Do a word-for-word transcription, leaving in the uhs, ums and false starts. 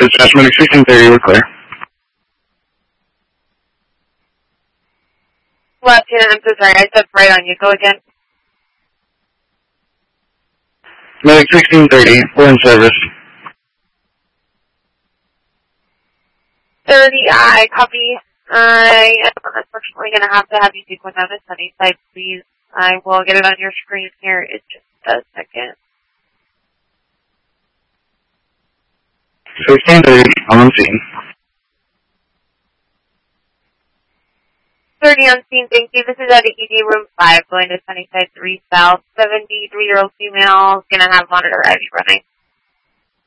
Dispatch Medic sixteen thirty, we're clear. Left hand, I'm so sorry, I stepped right on you. Go again. Medic sixteen thirty, we're in service. thirty, I copy. I am unfortunately going to have to have you take one down to Sunnyside, please. I will get it on your screen here in just a second. sixteen thirty, I'm on scene. thirty on scene, thank you. This is at E D room five, going to Sunnyside three South. seventy-three-year-old female, going to have monitor I V running.